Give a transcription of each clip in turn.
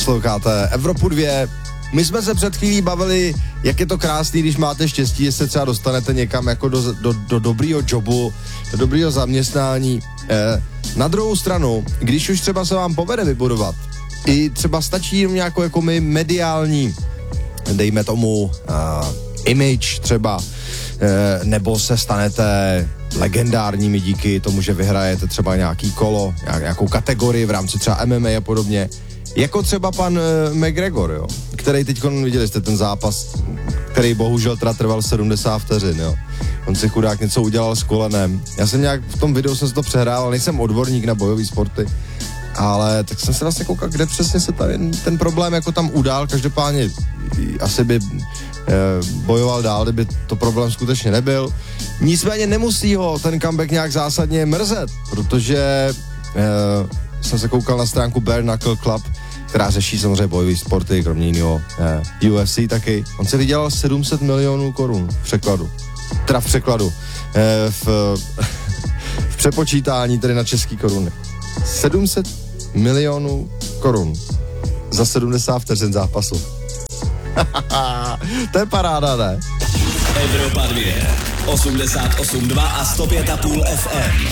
Posloucháte Evropu 2. My jsme se před chvílí bavili, jak je to krásný, když máte štěstí, že se třeba dostanete někam jako do dobrýho jobu, do dobrýho zaměstnání. Na druhou stranu, když už třeba se vám povede vybudovat, i třeba stačí jenom nějakou jako mediální, dejme tomu, image třeba, nebo se stanete legendárními díky tomu, že vyhrajete třeba nějaký kolo, nějakou kategorii v rámci třeba MMA a podobně. Jako třeba pan McGregor, jo, který teď, viděli jste ten zápas, který bohužel teda trval 70 vteřin, jo. On si chudák něco udělal s kolenem. Já jsem nějak, v tom videu jsem si to přehrál, nejsem odborník na bojové sporty, ale tak jsem se vlastně koukal, kde přesně se tady ten problém jako tam udál, každopádně asi by bojoval dál, kdyby to problém skutečně nebyl. Nicméně nemusí ho ten comeback nějak zásadně mrzet, protože jsem se koukal na stránku Bare Knuckle Club, která řeší samozřejmě bojové sporty, kromě jiného UFC taky. On se vydělal 700 milionů korun v překladu. Teda v překladu. V přepočítání tedy na český koruny. 700 milionů korun za 70 vteřin zápasu. To je paráda, ne? Evropa 2, 88,2 a 105,5 FM.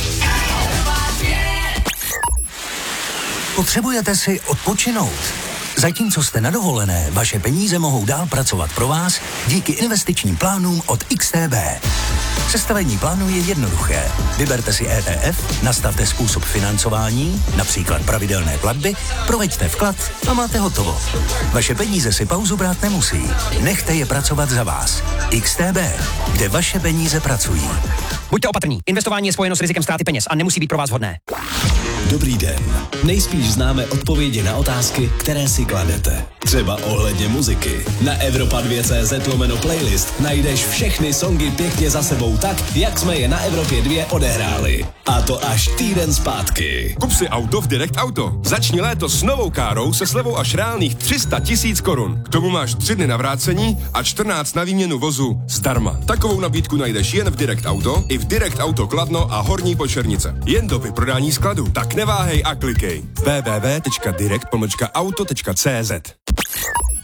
Potřebujete si odpočinout? Zatímco jste na dovolené, vaše peníze mohou dál pracovat pro vás díky investičním plánům od XTB. Sestavení plánu je jednoduché. Vyberte si ETF, nastavte způsob financování, například pravidelné platby, proveďte vklad a máte hotovo. Vaše peníze si pauzu brát nemusí. Nechte je pracovat za vás. XTB, kde vaše peníze pracují. Buďte opatrní. Investování je spojeno s rizikem ztráty peněz a nemusí být pro vás vhodné. Dobrý den. Nejspíš známe odpovědi na otázky, které si kladete. Třeba ohledně muziky. Na Evropa2.cz/playlist najdeš všechny songy pěkně za sebou tak, jak jsme je na Evropě 2 odehráli. A to až týden zpátky. Kup si auto v Direct Auto. Začni léto s novou károu se slevou až reálných 300 000 korun. K tomu máš 3 dny na vrácení a 14 na výměnu vozu zdarma. Takovou nabídku najdeš jen v Direct Auto, i v Direct Auto Kladno a Horní Počernice. Jen do vyprodání skladu. Tak neváhej a klikej. www.direct-auto.cz